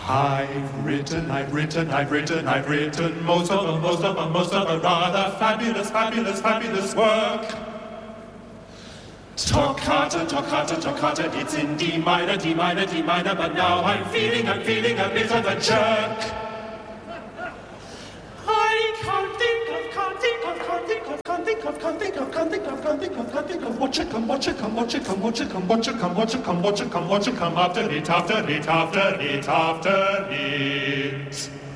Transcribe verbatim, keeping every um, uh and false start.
I've written, I've written, I've written, I've written most of them, most of them, most of them rather fabulous, fabulous, fabulous work. Toccata, toccata, toccata, it's in D minor, D minor, D minor, but now I'm feeling, I'm feeling a bit of a jerk. I can't think of, can't think of, can't think of, can't think of, can't think of, can't think of, can't think of, can't think of, watch it come, watch it come, watch it come, watch it come, watch it come, watch it come, watch it come, watch it come, after it, after it, after it, after it.